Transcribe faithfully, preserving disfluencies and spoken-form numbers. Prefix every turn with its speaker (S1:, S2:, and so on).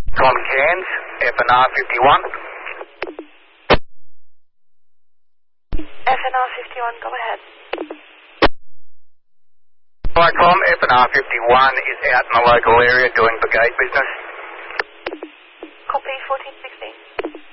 S1: Con Cairns, F N R fifty-one.
S2: F N R fifty-one, go ahead.
S1: Vicom, F N R fifty-one is out in the local area doing brigade business.
S2: Copy, fourteen sixty.